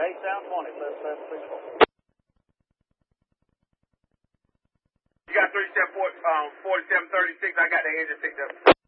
sound 20, clear 734. You got 4736, I got the engine picked up.